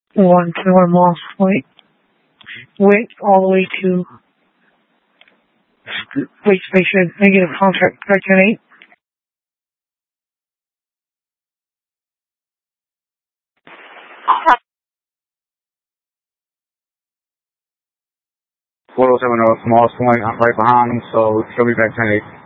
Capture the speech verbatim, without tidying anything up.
one twenty-one Moss Point. Wait all the way to wait station, negative contact, right ten eight. four oh seven North Moss Point, I'm right behind him, so she'll be back ten eight.